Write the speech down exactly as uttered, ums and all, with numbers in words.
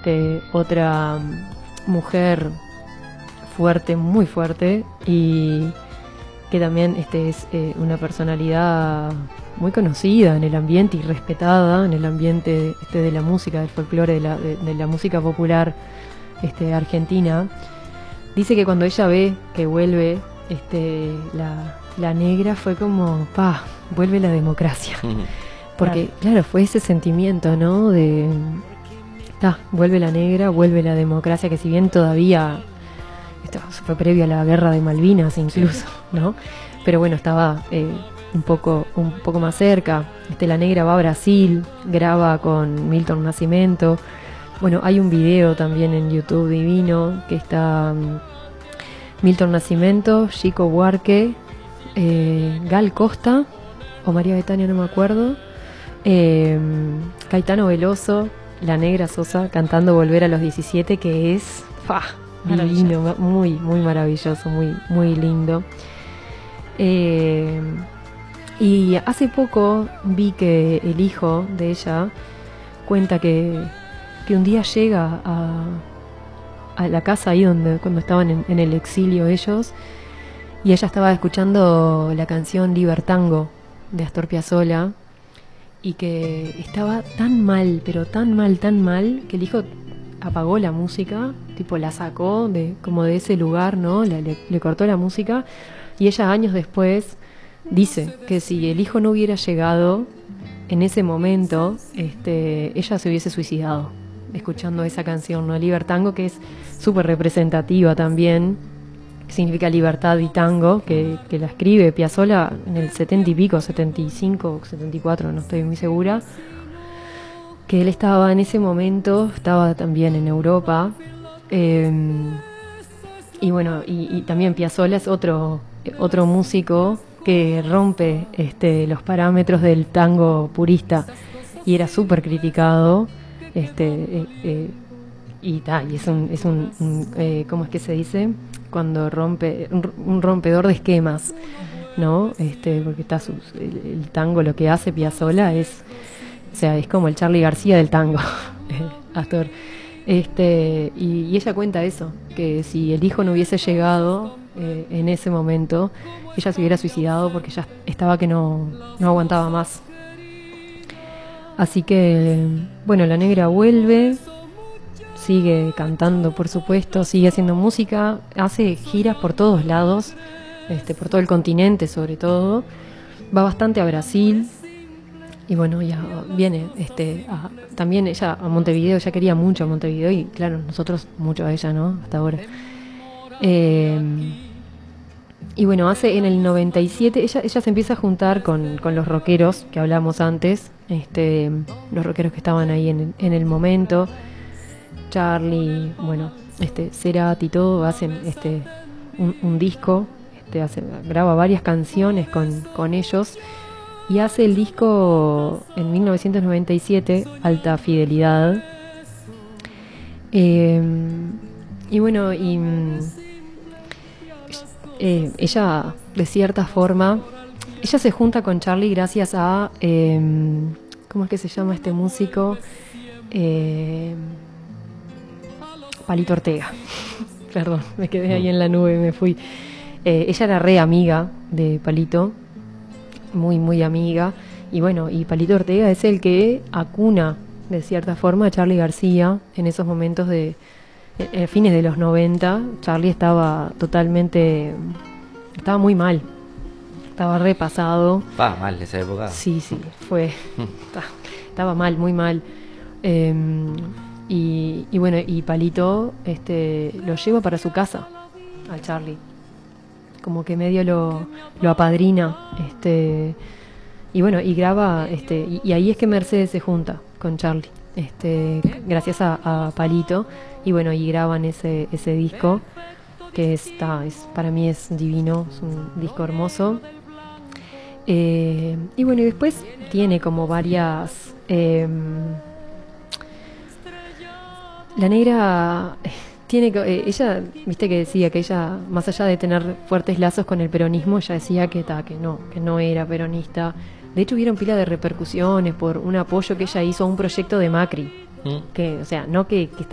este, otra mujer fuerte, muy fuerte, y que también este, es eh, una personalidad muy conocida en el ambiente y respetada en el ambiente este, de la música, del folclore, de la, de, de la música popular este, argentina. Dice que cuando ella ve que vuelve este, la, la negra, fue como, pa, vuelve la democracia. Porque, claro. claro, fue ese sentimiento, ¿no? De, ta, vuelve la negra, vuelve la democracia, que si bien todavía, esto fue previo a la guerra de Malvinas incluso, ¿no? Pero bueno, estaba eh, un poco un poco más cerca. Este, la negra va a Brasil, graba con Milton Nascimento. Bueno, hay un video también en YouTube divino que está um, Milton Nascimento, Chico Buarque, eh, Gal Costa o María Bethania, no me acuerdo, eh, Caetano Veloso, la negra Sosa cantando Volver a los diecisiete, que es ¡fa! Divino, muy, muy maravilloso, muy, muy lindo. Eh, y hace poco vi que el hijo de ella cuenta que, que un día llega a, a la casa ahí donde cuando estaban en, en el exilio ellos, y ella estaba escuchando la canción Libertango de Astor Piazzolla, y que estaba tan mal, pero tan mal, tan mal, que el hijo apagó la música, tipo la sacó de como de ese lugar, ¿no? Le, le, le cortó la música, y ella años después dice que si el hijo no hubiera llegado en ese momento, este, ella se hubiese suicidado escuchando esa canción, ¿no? Libertango, que es súper representativa también, que significa libertad y tango, que, que la escribe Piazzolla en el setenta y pico, setenta y cinco, setenta y cuatro, no estoy muy segura, que él estaba en ese momento, estaba también en Europa, eh, y bueno, y, y también Piazzolla es otro, otro músico que rompe este, los parámetros del tango purista, y era súper criticado, este, eh, eh, y, ta, y es un, es un, un eh, ¿cómo es que se dice? Cuando rompe, un, un rompedor de esquemas, ¿no? Este, porque está su, el, el tango, lo que hace Piazzolla es, o sea, es como el Charly García del tango, Astor. Este, y, y ella cuenta eso, que si el hijo no hubiese llegado eh, en ese momento, ella se hubiera suicidado porque ya estaba que no, no aguantaba más. Así que, bueno, la negra vuelve, sigue cantando, por supuesto, sigue haciendo música, hace giras por todos lados, este, por todo el continente sobre todo, va bastante a Brasil. Y bueno, ya viene este, a, también ella a Montevideo, ella quería mucho a Montevideo, y claro, nosotros mucho a ella, ¿no? Hasta ahora. Eh, y bueno, hace en el noventa y siete, ella, ella se empieza a juntar con, con los rockeros que hablamos antes, este, los rockeros que estaban ahí en, en el momento, Charly, bueno, este, Cerati y todo, hacen este, un, un disco, este, hace, graba varias canciones con, con ellos. Y hace el disco en mil novecientos noventa y siete, Alta Fidelidad. Eh, y bueno, y eh, ella, de cierta forma, ella se junta con Charly gracias a, eh, ¿cómo es que se llama este músico? Eh, Palito Ortega. Perdón, me quedé ahí en la nube, me fui. Eh, ella era re amiga de Palito, muy, muy amiga, y bueno, y Palito Ortega es el que acuna, de cierta forma, a Charly García en esos momentos de, eh, fines de los noventa. Charly estaba totalmente, estaba muy mal, estaba repasado. Va mal esa época. Sí, sí, fue, estaba mal, muy mal. Eh, y, y bueno, y Palito este, lo lleva para su casa, al Charly, como que medio lo, lo apadrina, este, y bueno, y graba, este, y, y ahí es que Mercedes se junta con Charly, este, gracias a, a Palito, y bueno, y graban ese, ese disco, que está, es, para mí es divino, es un disco hermoso. Eh, y bueno, y después tiene como varias, eh, la negra tiene que, eh, ella, viste que decía que ella, más allá de tener fuertes lazos con el peronismo, ella decía que, ta, que no, que no era peronista. De hecho, hubieron pila de repercusiones por un apoyo que ella hizo a un proyecto de Macri, ¿Mm? que, o sea, no que, que